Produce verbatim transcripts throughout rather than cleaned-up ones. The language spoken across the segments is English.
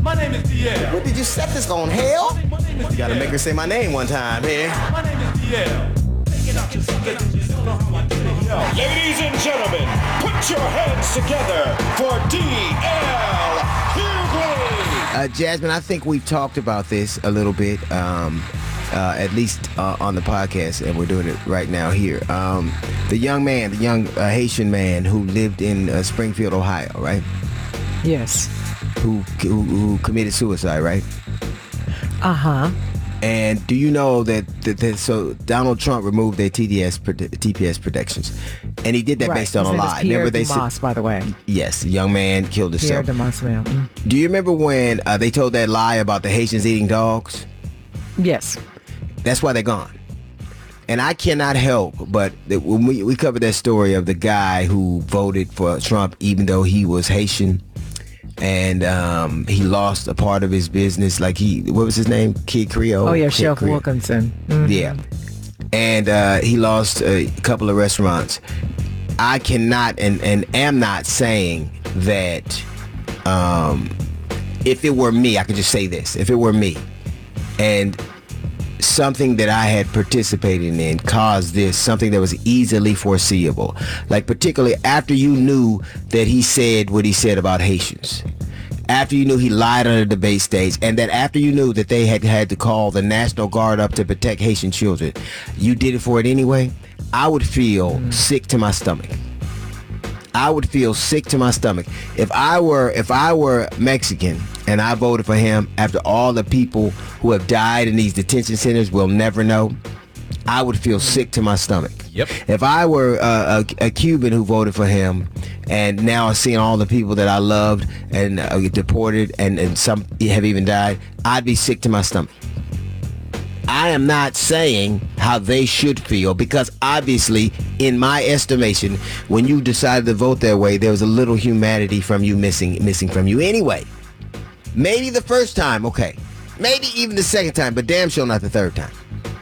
My name is D L. What did you set this on, hell? My name is You gotta D L. make her say my name one time here. My name is D L. Ladies and gentlemen, put your hands together for D L Hughley. Uh, Jasmine, I think we've talked about this a little bit, um, uh, at least uh, on the podcast, and we're doing it right now here. Um, the young man, the young uh, Haitian man who lived in uh, Springfield, Ohio, right? Yes. Who, who who committed suicide, right? Uh-huh. And do you know that, that, that so Donald Trump removed their T D S T P S protections, and he did that Right. based on His a name is lie. Pierre Remember they Dumas, said, by the way. yes, the young man killed Pierre himself. Dumas, ma'am. Mm. Do you remember when uh, they told that lie about the Haitians eating dogs? Yes. That's why they're gone. And I cannot help but that when we, we covered that story of the guy who voted for Trump even though he was Haitian, and um, he lost a part of his business. Like he, what was his name? Kid Creole? Oh, yeah, Kid Chef Creole. Wilkinson. Mhm. Yeah. And uh, he lost a couple of restaurants. I cannot and, and am not saying that um, if it were me, I could just say this. If it were me and something that I had participated in caused this, something that was easily foreseeable, like particularly after you knew that he said what he said about Haitians, after you knew he lied on the debate stage, and that after you knew that they had had to call the National Guard up to protect Haitian children, you did it for it anyway, I would feel mm. sick to my stomach. I would feel sick to my stomach if I were if I were Mexican and I voted for him after all the people who have died in these detention centers will never know. I would feel sick to my stomach. Yep. If I were uh, a, a Cuban who voted for him and now I'm seeing all the people that I loved and uh, get deported and, and some have even died, I'd be sick to my stomach. I am not saying how they should feel because obviously, in my estimation, when you decided to vote that way, there was a little humanity from you missing missing from you anyway. Maybe the first time, okay. Maybe even the second time, but damn sure not the third time.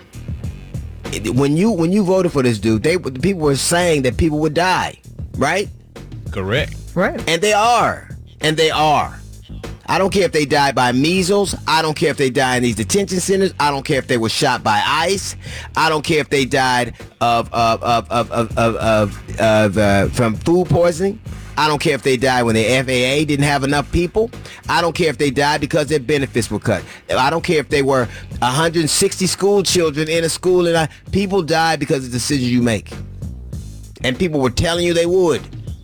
It- When you when you voted for this dude, they the people were saying that people would die, right? Correct. Right. And they are. And they are. I don't care if they died by measles. I don't care if they died in these detention centers. I don't care if they were shot by ICE. I don't care if they died of of of of of, of, of, of uh, from food poisoning. I don't care if they died when the F A A didn't have enough people. I don't care if they died because their benefits were cut. I don't care if they were one hundred sixty school children in a school and I, people died because of decisions you make. And people were telling you they would.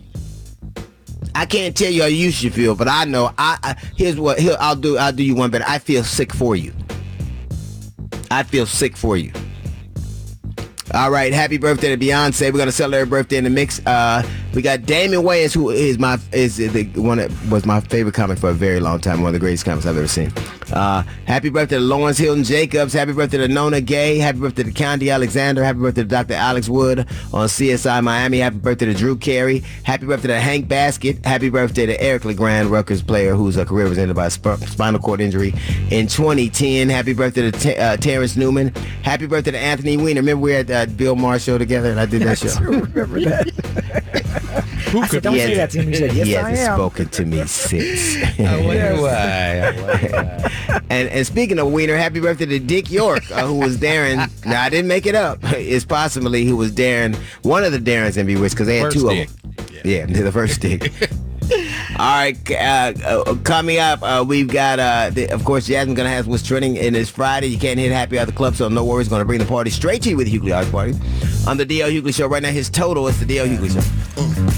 I can't tell you how you should feel, but I know. I, I here's what here, I'll do. I'll do you one better. I feel sick for you. I feel sick for you. All right, happy birthday to Beyonce. We're gonna celebrate her birthday in the mix. Uh, we got Damon Wayans, who is my is the one that was my favorite comic for a very long time. One of the greatest comics I've ever seen. Uh, happy birthday to Lawrence Hilton Jacobs. Happy birthday to Nona Gay. Happy birthday to Candy Alexander. Happy birthday to Doctor Alex Wood on C S I Miami. Happy birthday to Drew Carey. Happy birthday to Hank Baskett. Happy birthday to Eric LeGrand, Rutgers player whose uh, career was ended by a sp- spinal cord injury in twenty ten. Happy birthday to T- uh, Terrence Newman. Happy birthday to Anthony Weiner. Remember we had uh, Bill Maher show together and I did that Yes, show. remember that. Who I said, could don't He say that hasn't- to me. He said, yes, he I hasn't am. spoken to me since. I wonder why. I wonder why. And and speaking of Wiener, happy birthday to Dick York, uh, who was Darren. Now I didn't make it up. It's possibly who was Darren, one of the Darrens in Bewitched, because they had First two Dick. of them. Yeah, the first Dick. All right, uh, uh, coming up, uh, we've got, uh, the, of course, Jasmine's going to have what's trending, and it's Friday. You can't hit Happy Hour at the club, so no worries. Going to bring the party straight to you with the Hughley House Party. On the D L Hughley Show right now, his total is the D L Hughley Show.